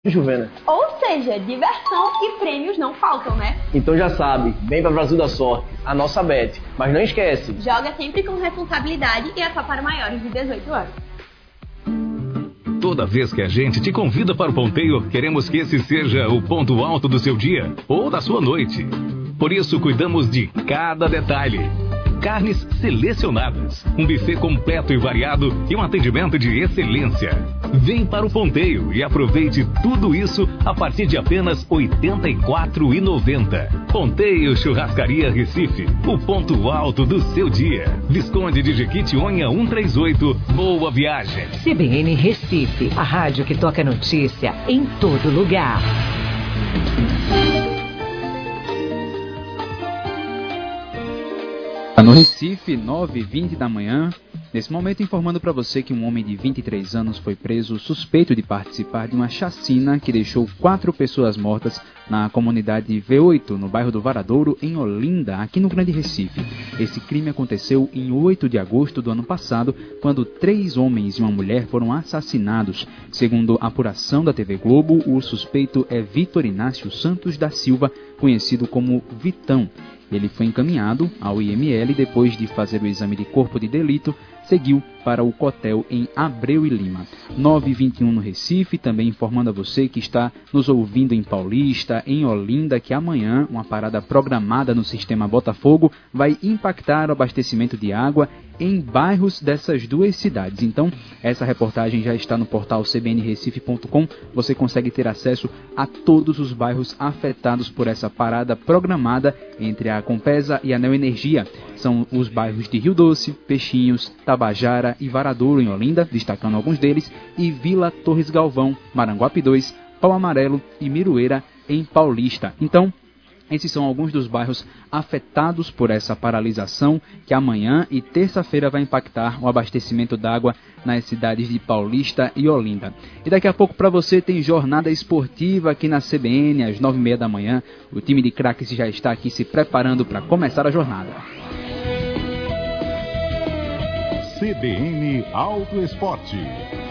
Juvena. Ou seja, diversão e prêmios não faltam, né? Então já sabe, vem para Brasil da Sorte, a nossa Bet. Mas não esquece, joga sempre com responsabilidade e é só para maiores de 18 anos. Toda vez que a gente te convida para o ponteio, queremos que esse seja o ponto alto do seu dia ou da sua noite. Por isso, cuidamos de cada detalhe. Carnes selecionadas, um buffet completo e variado e um atendimento de excelência. Vem para o ponteio e aproveite tudo isso a partir de apenas R$ 84,90. Ponteio Churrascaria Recife, o ponto alto do seu dia. Visconde de Jequitinhonha 138, boa viagem. CBN Recife, a rádio que toca notícia em todo lugar. No Recife, 9h20 da manhã, nesse momento informando para você que um homem de 23 anos foi preso suspeito de participar de uma chacina que deixou 4 pessoas mortas na comunidade V8, no bairro do Varadouro, em Olinda, aqui no Grande Recife. Esse crime aconteceu em 8 de agosto do ano passado, quando 3 homens e uma mulher foram assassinados. Segundo a apuração da TV Globo, o suspeito é Vitor Inácio Santos da Silva, conhecido como Vitão. Ele foi encaminhado ao IML depois de fazer o exame de corpo de delito, seguiu para o Cotel em Abreu e Lima. 9h21 no Recife, também informando a você que está nos ouvindo em Paulista, em Olinda, que amanhã uma parada programada no sistema Botafogo vai impactar o abastecimento de água em bairros dessas duas cidades. Então, essa reportagem já está no portal cbnrecife.com. Você consegue ter acesso a todos os bairros afetados por essa parada programada entre a Compesa e a Neoenergia. São os bairros de Rio Doce, Peixinhos, Tabajara e Varadouro em Olinda, destacando alguns deles, e Vila Torres Galvão, Maranguape 2, Pau Amarelo e Miroeira em Paulista. Então, esses são alguns dos bairros afetados por essa paralisação que amanhã e terça-feira vai impactar o abastecimento d'água nas cidades de Paulista e Olinda. E daqui a pouco para você tem jornada esportiva aqui na CBN às 9h30 da manhã. O time de craques já está aqui se preparando para começar a jornada. CBN Auto Esporte.